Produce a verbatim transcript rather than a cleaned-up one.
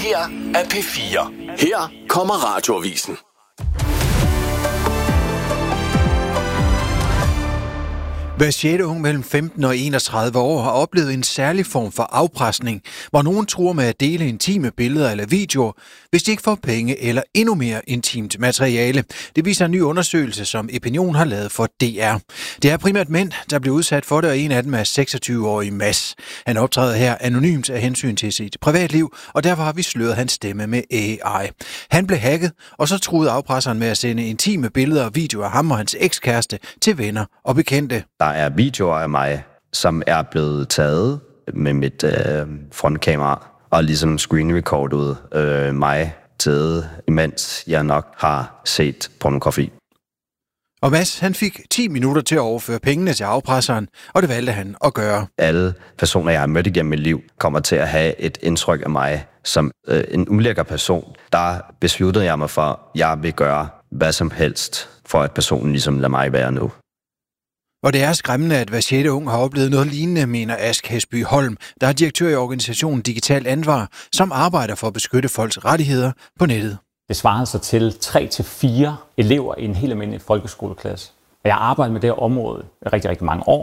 her er P fire. Her kommer Radioavisen. Hver sjette ung mellem femten og enogtredive år har oplevet en særlig form for afpresning, hvor nogen truer med at dele intime billeder eller videoer, hvis de ikke får penge eller endnu mere intimt materiale. Det viser en ny undersøgelse, som Epinion har lavet for D R. Det er primært mænd, der bliver udsat for det, og en af dem er seksogtyve-årig Mads. Han optræder her anonymt af hensyn til sit privatliv, og derfor har vi sløret hans stemme med A I. Han blev hacket, og så truede afpresseren med at sende intime billeder og videoer af ham og hans ekskæreste til venner og bekendte. Der er videoer af mig, som er blevet taget med mit øh, frontkamera og ligesom screenrecordet øh, mig taget, imens jeg nok har set pornografi. Og Mads, han fik ti minutter til at overføre pengene til afpresseren, og det valgte han at gøre. Alle personer, jeg har mødt igennem mit liv, kommer til at have et indtryk af mig som øh, en ulækker person. Der besluttede jeg mig for, at jeg vil gøre hvad som helst, for at personen ligesom lader mig være nu. Og det er skræmmende, at hver sjette ung har oplevet noget lignende, mener Ask Hesby Holm, der er direktør i organisationen Digital Ansvar, som arbejder for at beskytte folks rettigheder på nettet. Det svarer så til tre til fire elever i en helt almindelig folkeskoleklasse. Jeg har arbejdet med det her område i rigtig, rigtig mange år.